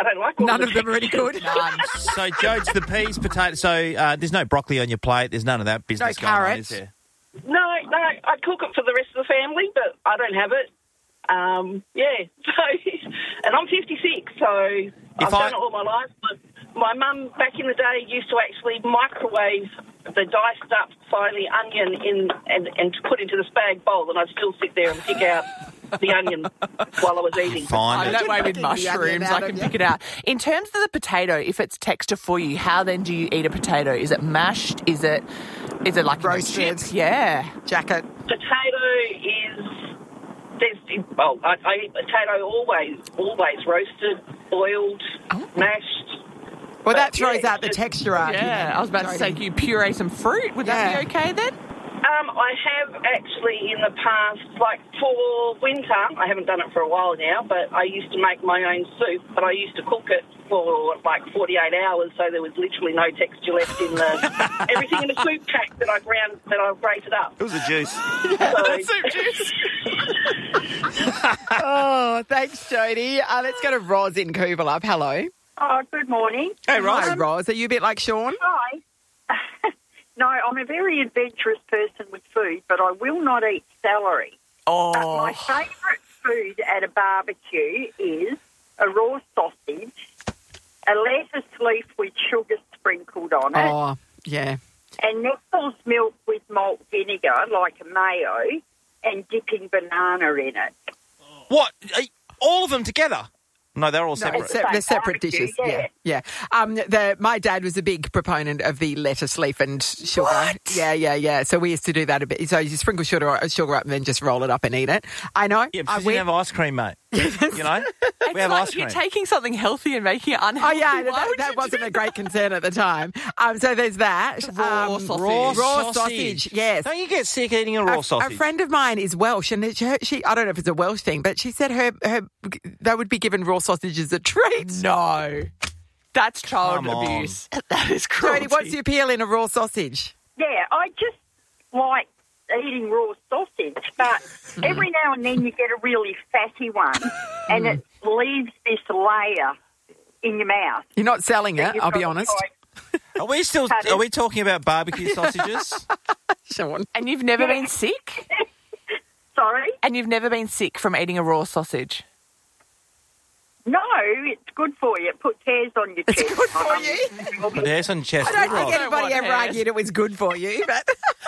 I don't like all None of them are any good. None. So, Jodes, the peas, potatoes. So, there's no broccoli on your plate. There's none of that business going on, carrots. is there? No, I cook it for the rest of the family, but I don't have it. So, and I'm 56, so I've done it all my life. My mum, back in the day, used to actually microwave the diced up finely onion and put into the spag bowl, and I'd still sit there and pick out the onion while I was eating. Fine. I'm that way with mushrooms. I can pick it out. In terms of the potato, if it's texture for you, how then do you eat a potato? Is it mashed? Is it like roasted? Chip? Yeah. Jacket. Potato is... I eat potato always roasted, boiled, mashed. Well, that throws out the texture argument. Yeah, I was about to say, you puree some fruit. Would that be okay then? I have actually in the past, like for winter, I haven't done it for a while now, but I used to make my own soup, but I used to cook it for like 48 hours, so there was literally no texture left in everything in the soup pack that I grated up. It was a juice. Soup juice. Oh, thanks, Jodie. Let's go to Roz in Coolbellup. Hello. Oh, good morning. Hey, Roz. Hi, Roz. Are you a bit like Sean? Hi. No, I'm a very adventurous person with food, but I will not eat celery. Oh. My favourite food at a barbecue is a raw sausage, a lettuce leaf with sugar sprinkled on it, Oh, yeah. and Nestle's milk with malt vinegar, like a mayo, and dipping banana in it. What? All of them together? No, they're all separate. They're separate Barbecue, dishes. Yeah. My dad was a big proponent of the lettuce leaf and sugar. What? Yeah. So we used to do that a bit. So you sprinkle sugar up and then just roll it up and eat it. I know. Yeah, because we have ice cream, mate. You know? We have ice If cream. you're taking something healthy and making it unhealthy. Oh, yeah, why would that you wasn't do a great concern at the time. So there's that. Raw sausage. Raw sausage, yes. Don't you get sick eating a raw sausage? A friend of mine is Welsh, and she I don't know if it's a Welsh thing, but she said they would be given raw sausage as a treat. No. That's child Come on. abuse. That is cruelty. Jodie, what's the appeal in a raw sausage? Yeah, I just like eating raw sausage, but every now and then you get a really fatty one, and it leaves this layer in your mouth. You're not selling it, I'll be honest. Are we talking about barbecue sausages? Sean. And you've never been sick? Sorry? And you've never been sick from eating a raw sausage? No, it's good for you. It puts hairs on your chest. It's good for you. But there's on your chest. I don't think Roz. anybody ever argued it was good for you, but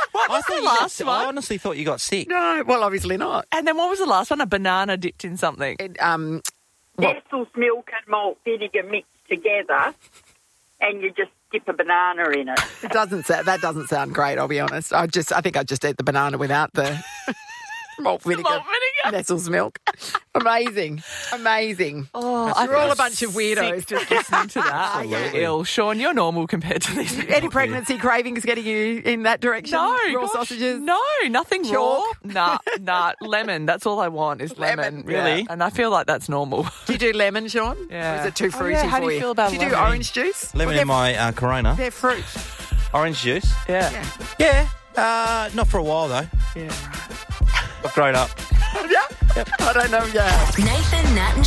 I honestly thought you got sick. no, well, obviously not. And then what was the last one? A banana dipped in something. Nestle's milk and malt vinegar mixed together, and you just dip a banana in it. That doesn't sound great, I'll be honest. I think I'd just eat the banana without the malt vinegar. Malt vinegar. Nestle's milk. Amazing. Oh, We're all a bunch of weirdos. Sick just listening to that. You're ill. Sean, you're normal compared to these people. Any pregnancy cravings getting you in that direction? No. Raw gosh, sausages? No, nothing Chalk? raw. Nah, lemon. That's all I want is lemon. Really? Yeah. And I feel like that's normal. Do you do lemon, Sean? Yeah. Or is it too fruity How for do you feel about Do you do lemon? orange juice? Lemon in my Corona. They're fruit. Orange juice. Yeah. Yeah. Not for a while, though. Yeah. I've grown up. I don't know. Yeah. Nathan, Nat and